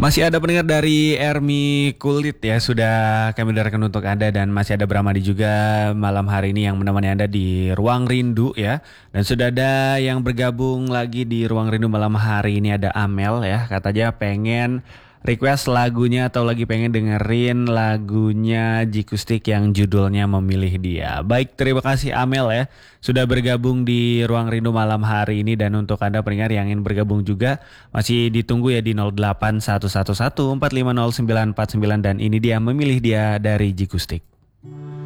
Masih ada pendengar dari Ermi Kulit ya, sudah kami dengarkan untuk Anda, dan masih ada Bramadi juga malam hari ini yang menemani Anda di Ruang Rindu ya. Dan sudah ada yang bergabung lagi di Ruang Rindu malam hari ini, ada Amel ya, katanya pengen request lagunya atau lagi pengen dengerin lagunya Jikustik yang judulnya Memilih Dia. Baik, terima kasih Amel ya sudah bergabung di Ruang Rindu malam hari ini, dan untuk Anda pendengar yang ingin bergabung juga masih ditunggu ya di 08111450949, dan ini dia Memilih Dia dari Jikustik.